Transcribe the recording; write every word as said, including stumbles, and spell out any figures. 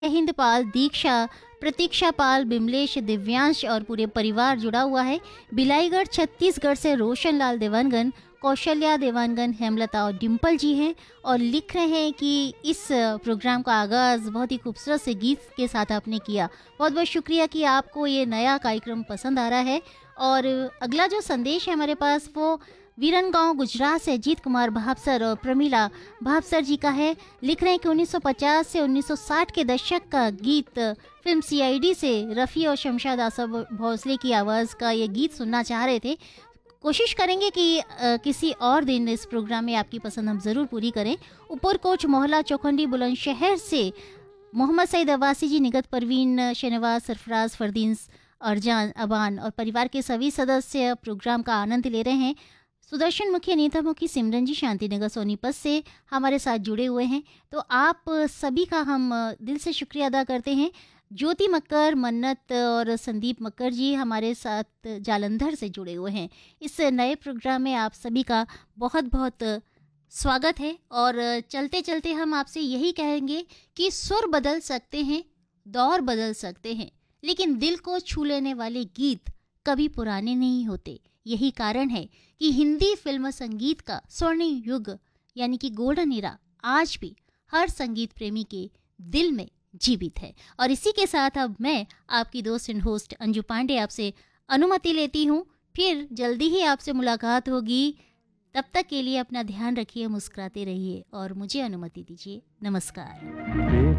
हिंद पाल, दीक्षा, प्रतीक्षा पाल, बिमलेश, दिव्यांश और पूरे परिवार जुड़ा हुआ है। बिलाईगढ़ छत्तीसगढ़ से रोशन लाल देवानगन, कौशल्या देवानगन, हेमलता और डिम्पल जी हैं और लिख रहे हैं कि इस प्रोग्राम का आगाज़ बहुत ही खूबसूरत से गीत के साथ आपने किया। बहुत बहुत शुक्रिया कि आपको ये नया कार्यक्रम पसंद आ रहा है। और अगला जो संदेश है हमारे पास वो वीरनगांव गुजरात से अजीत कुमार भावसर और प्रमीला भावसर जी का है। लिख रहे हैं कि उन्नीस सौ पचास से उन्नीस सौ साठ के दशक का गीत फिल्म सीआईडी से रफ़ी और शमशाद आसफ भोसले की आवाज़ का ये गीत सुनना चाह रहे थे। कोशिश करेंगे कि अ, किसी और दिन इस प्रोग्राम में आपकी पसंद हम ज़रूर पूरी करें। ऊपर कोच मोहल्ला चौखंडी बुलंदशहर से मोहम्मद सईद अब्बासी जी, निगत परवीन, शहनवाज, सरफराज, फरदीन, अरजान, अबान और परिवार के सभी सदस्य प्रोग्राम का आनंद ले रहे हैं। सुदर्शन मुखी, अनीता मुखी, सिमरन जी शांतिनगर सोनीपत से हमारे साथ जुड़े हुए हैं। तो आप सभी का हम दिल से शुक्रिया अदा करते हैं। ज्योति मक्कर, मन्नत और संदीप मक्कर जी हमारे साथ जालंधर से जुड़े हुए हैं। इस नए प्रोग्राम में आप सभी का बहुत बहुत स्वागत है। और चलते चलते हम आपसे यही कहेंगे कि सुर बदल सकते हैं, दौर बदल सकते हैं, लेकिन दिल को छू लेने वाले गीत कभी पुराने नहीं होते। यही कारण है कि हिंदी फिल्म संगीत का स्वर्णिम युग यानी कि गोल्डन एरा आज भी हर संगीत प्रेमी के दिल में जीवित है। और इसी के साथ अब मैं आपकी दोस्त एंड होस्ट अंजू पांडे आपसे अनुमति लेती हूँ। फिर जल्दी ही आपसे मुलाकात होगी। तब तक के लिए अपना ध्यान रखिए, मुस्कुराते रहिए और मुझे अनुमति दीजिए। नमस्कार।